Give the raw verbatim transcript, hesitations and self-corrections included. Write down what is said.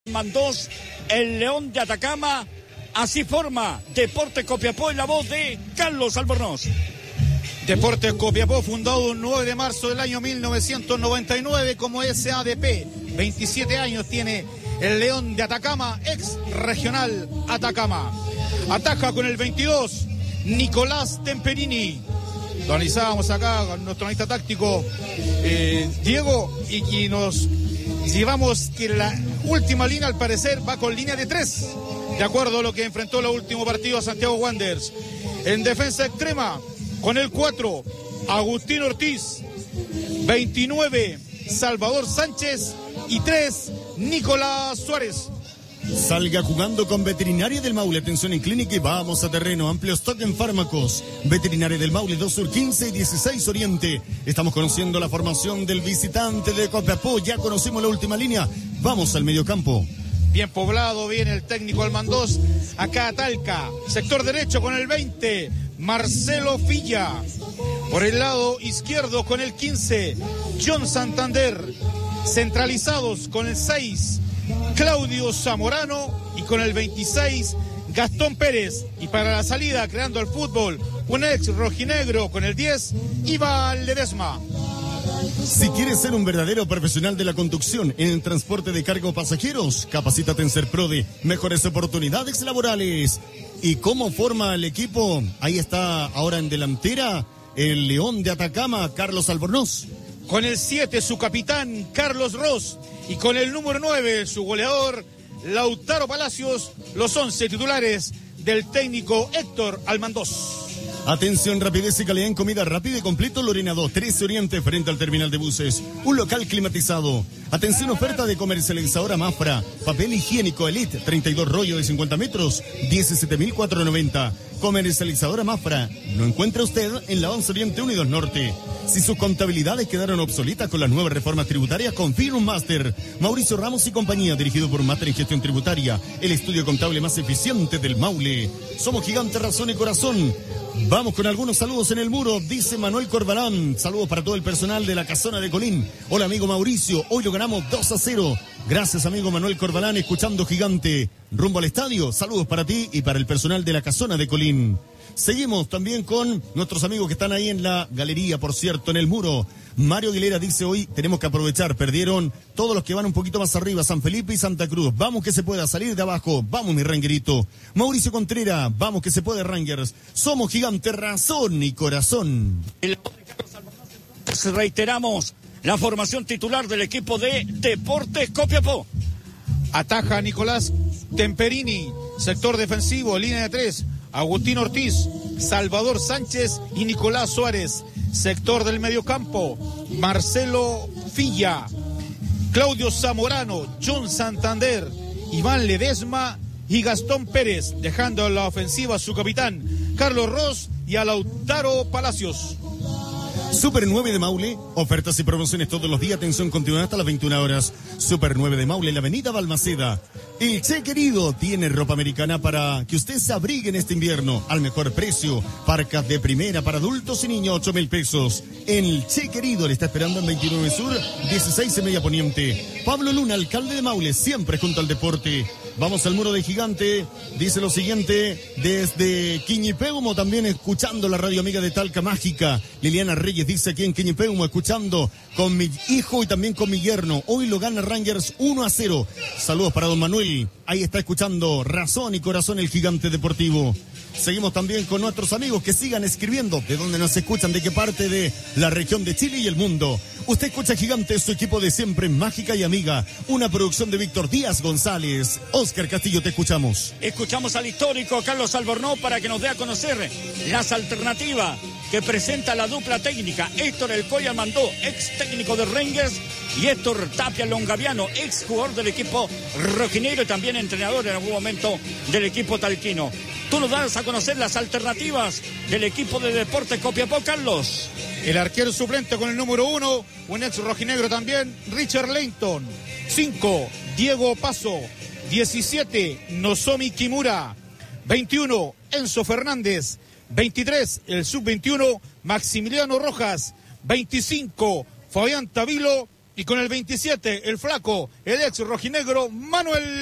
Mandós, el León de Atacama. Así forma Deportes Copiapó en la voz de Carlos Albornoz. Deportes Copiapó, fundado el nueve de marzo del año mil novecientos noventa y nueve como S A D P. veintisiete años tiene el León de Atacama, ex regional Atacama. Ataja con el veintidós Nicolás Temperini. Lo analizábamos acá con nuestro analista táctico eh, Diego, y, y nos llevamos que la última línea al parecer va con línea de tres, de acuerdo a lo que enfrentó el último partido a Santiago Wanderers. En defensa extrema con el cuatro Agustín Ortiz, veintinueve Salvador Sánchez y tres Nicolás Suárez. Salga jugando con Veterinaria del Maule. Atención en clínica y vamos a terreno. Amplio stock en fármacos. Veterinaria del Maule, dos Sur quince y dieciséis Oriente. Estamos conociendo la formación del visitante de Copiapó. Ya conocimos la última línea. Vamos al mediocampo. Bien poblado, viene el técnico Almandós. Acá a Talca. Sector derecho con el veinte, Marcelo Filla. Por el lado izquierdo con el quince, John Santander. Centralizados con el seis, Claudio Zamorano, y con el veintiséis, Gastón Pérez. Y para la salida, creando el fútbol, un ex rojinegro con el diez, Iván Ledesma. Si quieres ser un verdadero profesional de la conducción en el transporte de cargo pasajeros, capacítate en Serprode, mejores oportunidades laborales. ¿Y cómo forma el equipo? Ahí está ahora en delantera el León de Atacama, Carlos Albornoz. Con el siete, su capitán, Carlos Ross. Y con el número nueve, su goleador, Lautaro Palacios. Los once titulares del técnico Héctor Almandós. Atención, rapidez y calidad en comida rápida y completo Lorena dos, trece Oriente, frente al terminal de buses. Un local climatizado. Atención, oferta de comercializadora Mafra. Papel higiénico Elite, treinta y dos rollos de cincuenta metros, diecisiete mil cuatrocientos noventa. Comercializadora Mafra. Lo encuentra usted en la once Oriente uno y dos Norte. Si sus contabilidades quedaron obsoletas con las nuevas reformas tributarias, confirma un máster. Mauricio Ramos y compañía, dirigido por un máster en gestión tributaria. El estudio contable más eficiente del Maule. Somos Gigante, razón y corazón. Vamos con algunos saludos en el muro, dice Manuel Corbalán. Saludos para todo el personal de la Casona de Colín. Hola, amigo Mauricio, hoy lo ganamos dos a cero. Gracias, amigo Manuel Corbalán, escuchando Gigante. Rumbo al estadio, saludos para ti y para el personal de la Casona de Colín. Seguimos también con nuestros amigos que están ahí en la galería, por cierto, en el muro. Mario Aguilera dice: hoy tenemos que aprovechar, perdieron todos los que van un poquito más arriba, San Felipe y Santa Cruz. Vamos que se pueda salir de abajo, vamos mi ranguerito. Mauricio Contreras, vamos que se puede, Rangers. Somos Gigante, razón y corazón. Reiteramos la formación titular del equipo de Deportes Copiapó. Ataja Nicolás Temperini, sector defensivo, línea de tres, Agustín Ortiz, Salvador Sánchez y Nicolás Suárez. Sector del mediocampo, Marcelo Filla, Claudio Zamorano, John Santander, Iván Ledesma y Gastón Pérez, dejando en la ofensiva a su capitán, Carlos Ross, y a Lautaro Palacios. Super nueve de Maule, ofertas y promociones todos los días, atención continua hasta las veintiuna horas. Super nueve de Maule, en la avenida Balmaceda. El Che Querido tiene ropa americana para que usted se abrigue en este invierno al mejor precio. Parcas de primera para adultos y niños, ocho mil pesos. En el Che Querido le está esperando en veintinueve Sur, dieciséis y media Poniente. Pablo Luna, alcalde de Maule, siempre junto al deporte. Vamos al muro de Gigante, dice lo siguiente, desde Quiñipeumo, también escuchando la radio amiga de Talca Mágica. Liliana Reyes dice aquí en Quiñipeumo, escuchando con mi hijo y también con mi yerno. Hoy lo gana Rangers uno a cero. Saludos para don Manuel, ahí está escuchando Razón y Corazón, el Gigante Deportivo. Seguimos también con nuestros amigos que sigan escribiendo de dónde nos escuchan, de qué parte de la región de Chile y el mundo. Usted escucha Gigante, su equipo de siempre, mágica y amiga. Una producción de Víctor Díaz González. Oscar Castillo, te escuchamos. Escuchamos al histórico Carlos Albornoz para que nos dé a conocer las alternativas que presenta la dupla técnica. Héctor El Coy Almandó, ex técnico de Rangers, y Héctor Tapia Longaviano, ex jugador del equipo rojinegro y también entrenador en algún momento del equipo talquino. Tú nos das a conocer las alternativas del equipo de Deportes Copiapó, Carlos. El arquero suplente con el número uno, un ex rojinegro también, Richard Leighton. cinco, Diego Paso. diecisiete, Nozomi Kimura. veintiuno, Enzo Fernández. veintitrés, el sub veintiuno, Maximiliano Rojas. veinticinco, Fabián Tavilo. Y con el veintisiete, el flaco, el ex rojinegro Manuel